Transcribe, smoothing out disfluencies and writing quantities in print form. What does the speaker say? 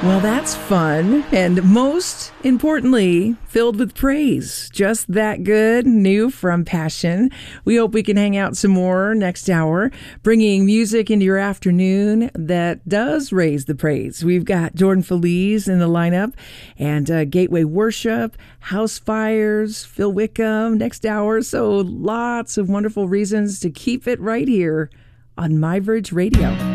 Well, that's fun, and most importantly, filled with praise. Just that good, new from Passion. We hope we can hang out some more next hour, bringing music into your afternoon that does raise the praise. We've got Jordan Feliz in the lineup, and Gateway Worship, House Fires, Phil Wickham next hour. So lots of wonderful reasons to keep it right here on MyVerge Radio.